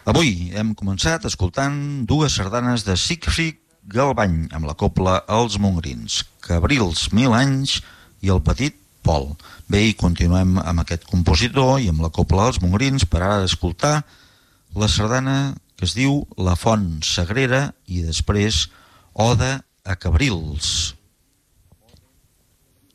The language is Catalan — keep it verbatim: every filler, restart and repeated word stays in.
Avui hem començat escoltant dues sardanes de Siegfried Galbany amb la cobla Els Mongrins, Cabrils Mil Anys i El Petit Pol. Bé, i continuem amb aquest compositor i amb la cobla Els Mongrins per ara escoltar la sardana que es diu La Font Sagrera i després Oda a Cabrils.